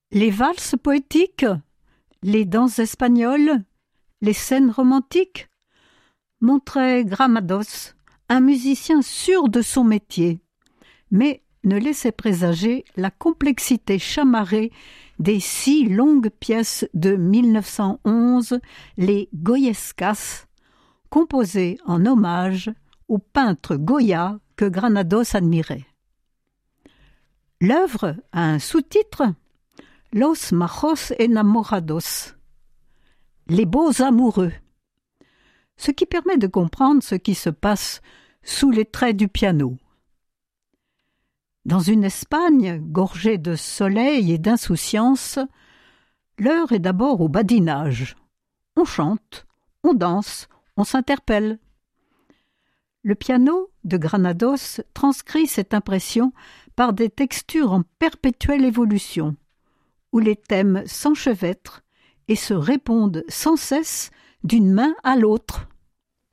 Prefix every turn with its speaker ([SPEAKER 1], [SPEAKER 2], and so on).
[SPEAKER 1] Les valses poétiques, les danses espagnoles, les scènes romantiques montraient Granados, un musicien sûr de son métier, mais ne laissait présager la complexité chamarrée des 6 longues pièces de 1911, les Goyescas, composées en hommage au peintre Goya que Granados admirait. L'œuvre a un sous-titre « Los majos enamorados », les beaux amoureux, ce qui permet de comprendre ce qui se passe sous les traits du piano. Dans une Espagne gorgée de soleil et d'insouciance, l'heure est d'abord au badinage. On chante, on danse, on s'interpelle. Le piano de Granados transcrit cette impression par des textures en perpétuelle évolution, où les thèmes s'enchevêtrent et se répondent sans cesse d'une main à l'autre.